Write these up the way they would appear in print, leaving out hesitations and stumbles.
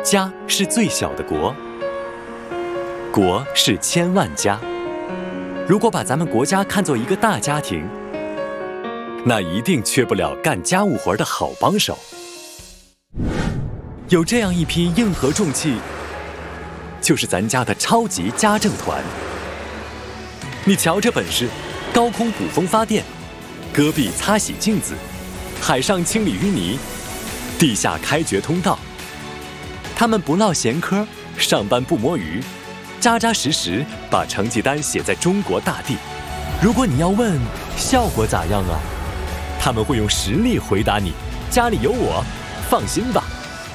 家是最小的国，国是千万家。如果把咱们国家看作一个大家庭，那一定缺不了干家务活的好帮手。有这样一批硬核重器，就是咱家的超级家政团。你瞧这本事，高空捕风发电，戈壁擦洗镜子，海上清理淤泥，地下开掘通道。他们不唠闲嗑，上班不摸鱼，扎扎实实把成绩单写在中国大地。如果你要问效果咋样啊，他们会用实力回答你：家里有我，放心吧。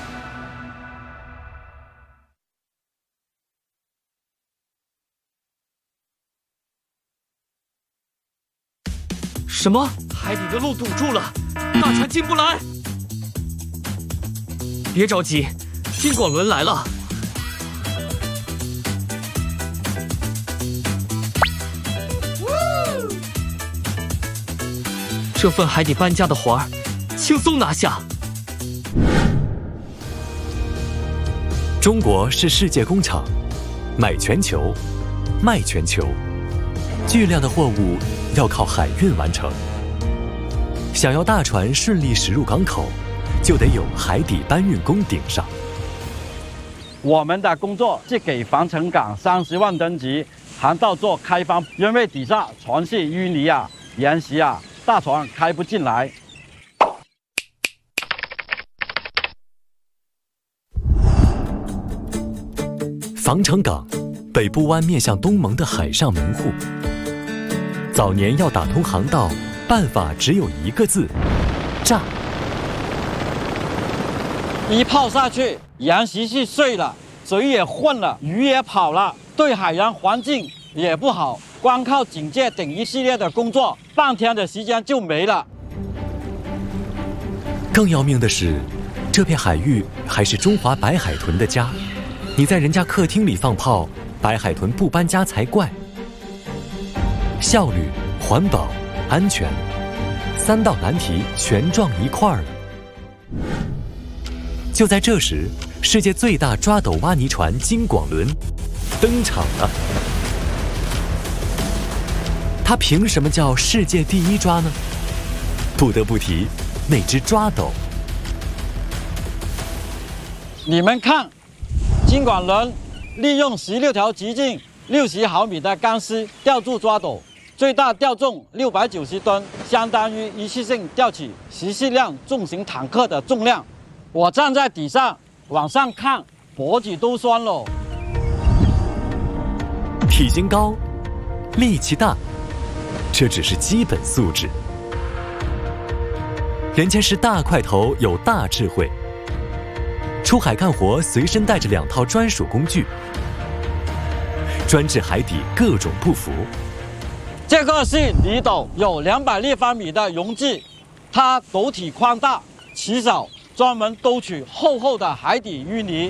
什么？海底的路堵住了，大船进不来。别着急，金广轮来了。这份海底搬家的活儿，轻松拿下。 中国是世界工厂，买全球，卖全球，巨量的货物要靠海运完成。想要大船顺利驶入港口，就得有海底搬运工顶上。 我们的工作是给防城港30万吨级航道做开放，因为底下全是淤泥啊、岩石啊，大船开不进来。 防城港，北部湾面向东盟的海上门户。早年要打通航道，办法只有一个字：炸。 一炮下去，岩石是碎了，水也混了，鱼也跑了，对海洋环境也不好。光靠警戒等一系列的工作，半天的时间就没了。 更要命的是，这片海域还是中华白海豚的家。你在人家客厅里放炮，白海豚不搬家才怪。效率、环保、安全，3道难题全撞一块儿了。就在这时，世界最大抓斗挖泥船金广轮登场了。它凭什么叫世界第一抓呢？不得不提那只抓斗。 你们看，金广轮利用16条直径60毫米的钢丝吊住抓斗，最大吊重690吨，相当于一次性吊起14辆重型坦克的重量。我站在底上往上看，脖子都酸了。 体型高，力气大，这只是基本素质。人家是大块头，有大智慧。出海干活随身带着2套专属工具，专治海底各种不服。 这个是泥斗，有200立方米的容积，它斗体宽大，起手专门兜取厚厚的海底淤泥。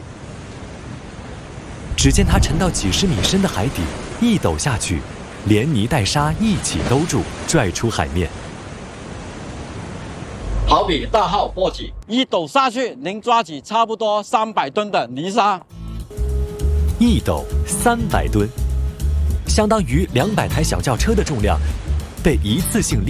只见它沉到几十米深的海底，一抖下去，连泥带沙一起兜住，拽出海面。 好比大号簸箕，一抖下去能抓起差不多300吨的泥沙。 一斗300吨，相当于200台小轿车的重量，被一次性